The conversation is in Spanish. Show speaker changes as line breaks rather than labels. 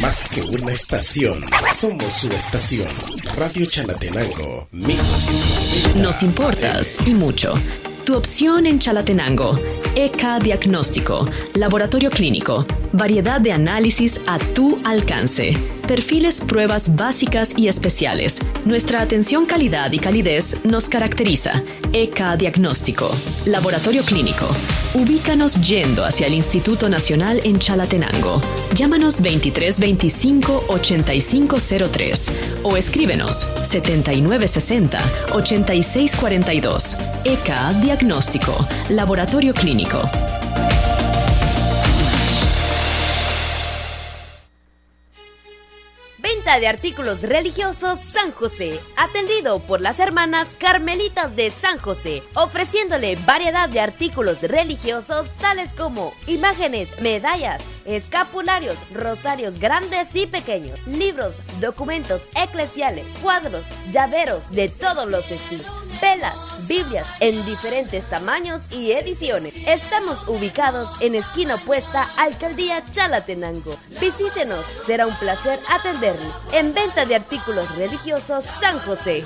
Más que una estación, somos su estación. Radio Chalatenango, 1290.
Nos importas y mucho. Tu opción en Chalatenango. ECA Diagnóstico, Laboratorio Clínico, variedad de análisis a tu alcance. Perfiles, pruebas básicas y especiales. Nuestra atención, calidad y calidez nos caracteriza. ECA Diagnóstico, Laboratorio Clínico. Ubícanos yendo hacia el Instituto Nacional en Chalatenango. Llámanos 2325-8503 o escríbenos 7960-8642. ECA Diagnóstico, Laboratorio Clínico.
Venta de artículos religiosos San José, atendido por las hermanas Carmelitas de San José, ofreciéndole variedad de artículos religiosos tales como imágenes, medallas, escapularios, rosarios grandes y pequeños, libros, documentos eclesiales, cuadros, llaveros de todos los estilos, velas, Biblias en diferentes tamaños y ediciones. Estamos ubicados en esquina opuesta a Alcaldía Chalatenango. Visítenos, será un placer atenderle. En venta de artículos religiosos San José.